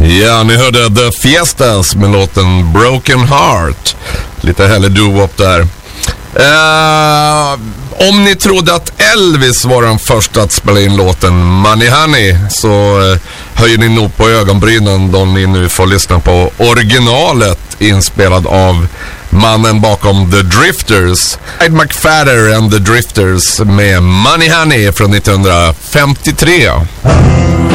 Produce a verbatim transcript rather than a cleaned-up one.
Ja, ni hörde The Fiestas med låten Broken Heart. Lite härlig doo-wop där. Uh, om ni trodde att Elvis var den första att spela in låten Money Honey, så uh, höjer ni nog på ögonbrynen då ni nu får lyssna på originalet inspelad av mannen bakom The Drifters, Ed McFadder and The Drifters med Money Honey från nittonhundrafemtiotre.